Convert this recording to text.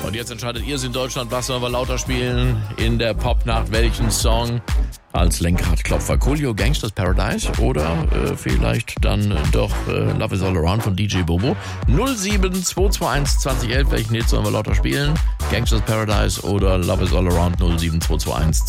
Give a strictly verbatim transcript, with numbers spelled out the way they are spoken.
Und jetzt entscheidet ihr es in Deutschland, was sollen wir lauter spielen in der Popnacht, welchen Song als Lenkradklopfer. Coolio, Gangsters Paradise oder äh, vielleicht dann doch äh, Love is All Around von D J Bobo. null sieben zwei zwei eins zwanzig elf, welchen Hit sollen wir lauter spielen? Gangsters Paradise oder Love is All Around null sieben zwei zwei eins